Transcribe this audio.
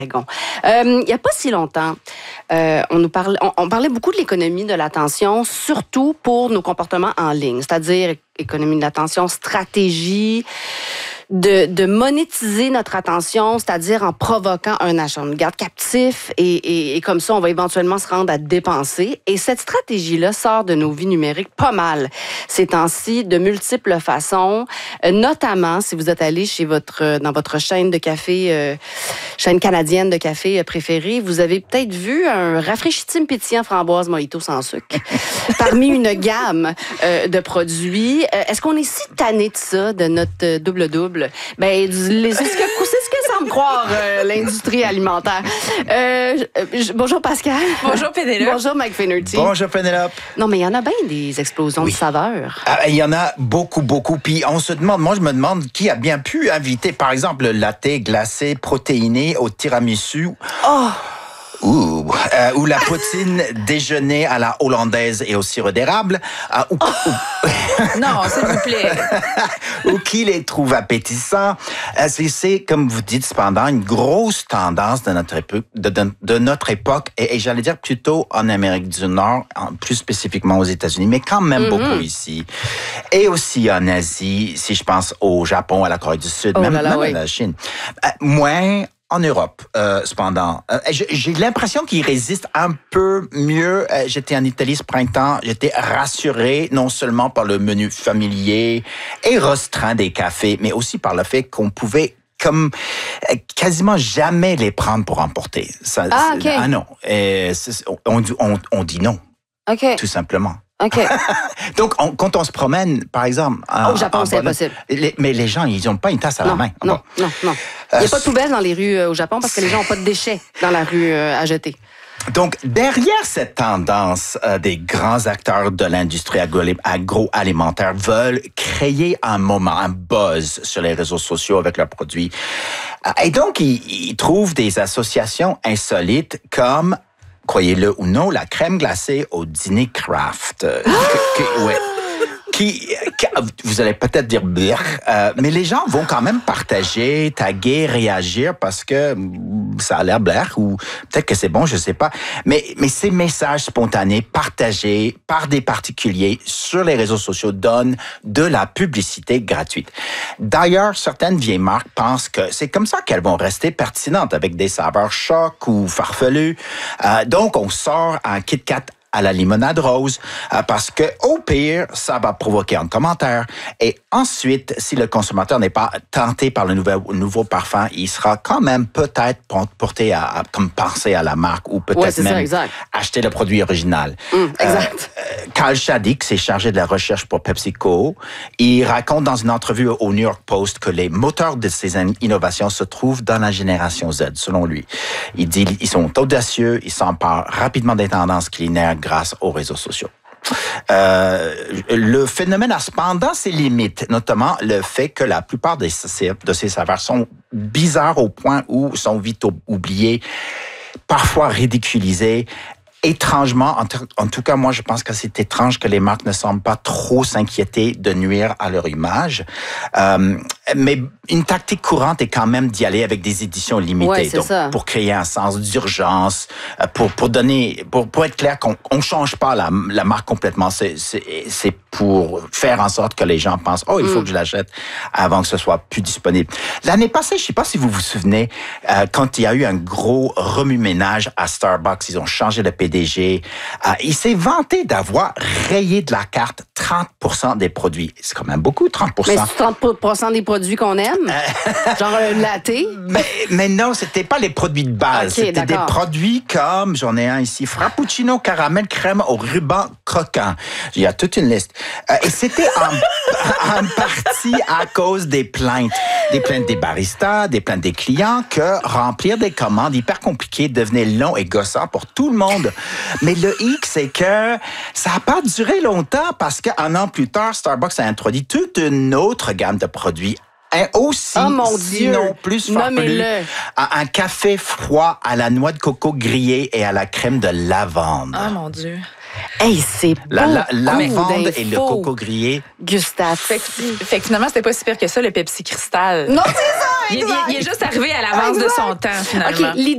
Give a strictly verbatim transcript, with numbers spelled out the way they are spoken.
Euh, il n'y a pas si longtemps, euh, on nous parlait, on, on parlait beaucoup de l'économie de l'attention, surtout pour nos comportements en ligne, c'est-à-dire économie de l'attention, stratégie, de, de monétiser notre attention, c'est-à-dire en provoquant un achat. On nous garde captifs et, et, et comme ça, on va éventuellement se rendre à dépenser. Et cette stratégie-là sort de nos vies numériques pas mal ces temps-ci, de multiples façons, euh, notamment si vous êtes allé chez votre, dans votre chaîne de café, euh, chaîne canadienne de café préférée, vous avez peut-être vu un rafraîchissime pétillant framboise mojito sans sucre parmi une gamme euh, de produits. Euh, est-ce qu'on est si tanné de ça, de notre double-double? Ben, c'est ce que, c'est ce que semble croire euh, l'industrie alimentaire. Euh, je, bonjour Pascal. Bonjour Pénélope. Bonjour Mike Finnerty. Bonjour Pénélope. Non, mais il y en a bien des explosions oui. de saveurs. Ah, il y en a beaucoup, beaucoup. Puis on se demande, moi je me demande qui a bien pu inviter, par exemple, le latte glacé protéiné au tiramisu. Oh! Ouh, euh, ou la poutine déjeuner à la hollandaise et au sirop d'érable. Euh, ou, oh. ou... non, s'il vous plaît. Ou qui les trouve appétissants. Euh, c'est, c'est, comme vous dites, cependant, une grosse tendance de notre époque, de, de, de notre époque et, et j'allais dire plutôt en Amérique du Nord, en, plus spécifiquement aux États-Unis, mais quand même mm-hmm. beaucoup ici. Et aussi en Asie, si je pense au Japon, à la Corée du Sud, oh même, là là, même oui. à la Chine. Euh, moins en Europe, euh, cependant. Euh, j'ai l'impression qu'ils résistent un peu mieux. Euh, j'étais en Italie ce printemps, j'étais rassuré non seulement par le menu familier et restreint des cafés, mais aussi par le fait qu'on pouvait comme euh, quasiment jamais les prendre pour emporter. Ça, ah, OK. Ah non, euh, on, on, on dit non, OK. tout simplement. OK. Donc, on, quand on se promène, par exemple... En, Au Japon, c'est impossible. Les, mais les gens, ils n'ont pas une tasse à non, la main. Non, bon. non, non. Il n'y a euh, pas de poubelle dans les rues euh, au Japon parce que les gens n'ont pas de déchets dans la rue euh, à jeter. Donc, derrière cette tendance, euh, des grands acteurs de l'industrie agroalimentaire veulent créer un moment, un buzz sur les réseaux sociaux avec leurs produits. Et donc, ils, ils trouvent des associations insolites comme... Croyez-le ou non, la crème glacée au dîner craft. Euh, que, que, ouais. Qui, qui, vous allez peut-être dire euh, mais les gens vont quand même partager, taguer, réagir parce que ça a l'air blaire ou peut-être que c'est bon, je sais pas. Mais, mais ces messages spontanés partagés par des particuliers sur les réseaux sociaux donnent de la publicité gratuite. D'ailleurs, certaines vieilles marques pensent que c'est comme ça qu'elles vont rester pertinentes avec des saveurs chocs ou farfelues. Euh, donc, on sort un Kit Kat à la limonade rose, euh, parce que au pire, ça va provoquer un commentaire. Et ensuite, si le consommateur n'est pas tenté par le nouveau, nouveau parfum, il sera quand même peut-être porté à, à comme penser à la marque ou peut-être ouais, même ça, acheter le produit original. Mmh, exact. Euh, Carl Shadik s'est chargé de la recherche pour PepsiCo. Il raconte dans une entrevue au New York Post que les moteurs de ces innovations se trouvent dans la génération Z, selon lui. Il dit ils sont audacieux, ils s'emparent rapidement des tendances culinaires grâce aux réseaux sociaux. Euh, le phénomène a cependant ses limites, notamment le fait que la plupart de ces, de ces saveurs sont bizarres au point où sont vite oubliées, parfois ridiculisées. Étrangement, en, t- en tout cas, moi, je pense que c'est étrange que les marques ne semblent pas trop s'inquiéter de nuire à leur image. Euh, mais une tactique courante est quand même d'y aller avec des éditions limitées, ouais, c'est donc ça. Pour créer un sens d'urgence, pour pour donner, pour pour être clair qu'on on change pas la la marque complètement. C'est c'est c'est pour faire en sorte que les gens pensent oh il faut mm. que je l'achète avant que ce soit plus disponible. L'année passée, je sais pas si vous vous souvenez, euh, quand il y a eu un gros remue-ménage à Starbucks, ils ont changé le P D G. Euh, il s'est vanté d'avoir rayé de la carte trente pour cent des produits. C'est quand même beaucoup, trente pour cent. Mais c'est trente pour cent des produits qu'on aime? Genre un latte? Mais, mais non, c'était pas les produits de base. Okay, c'était d'accord. des produits comme, j'en ai un ici, Frappuccino caramel crème au ruban croquant. Il y a toute une liste. Euh, et c'était en, en partie à cause des plaintes. Des plaintes des baristas, des plaintes des clients, que remplir des commandes hyper compliquées devenait long et gossant pour tout le monde. Mais le hic, c'est que ça n'a pas duré longtemps parce qu'un an plus tard, Starbucks a introduit toute une autre gamme de produits aussi, oh mon sinon Dieu. plus farfelu, un café froid à la noix de coco grillée et à la crème de lavande. Oh mon Dieu. Hey, c'est beau. La, la lavande et le coco grillé. Gustave. Fait que, fait que finalement, c'était pas si pire que ça, le Pepsi Cristal. Non, c'est ça, il, il, il est juste arrivé à l'avance de son temps, finalement. OK,